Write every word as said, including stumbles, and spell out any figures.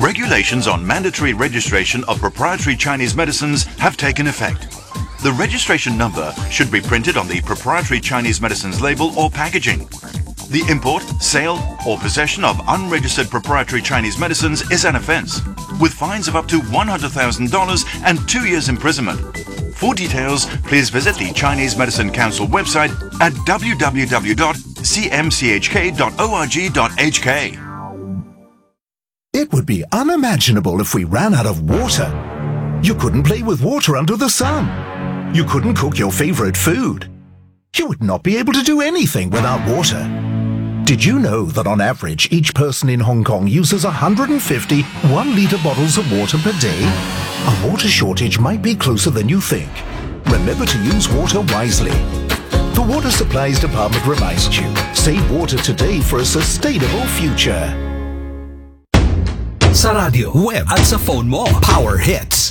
Regulations on mandatory registration of proprietary Chinese medicines have taken effect. The registration number should be printed on the proprietary Chinese medicines label or packaging. The import, sale, or possession of unregistered proprietary Chinese medicines is an offence, with fines of up to one hundred thousand dollars and two years imprisonment. For details, please visit the Chinese Medicine Council website at w w w dot c m c h k dot org dot h k. It would be unimaginable if we ran out of water. You couldn't play with water under the sun. You couldn't cook your favorite food. You would not be able to do anything without water. Did you know that on average, each person in Hong Kong uses one hundred fifty one-litre bottles of water per day? A water shortage might be closer than you think. Remember to use water wisely. The Water Supplies Department reminds you, save water today for a sustainable future. Sa radio, web at sa phone mo, Power Hits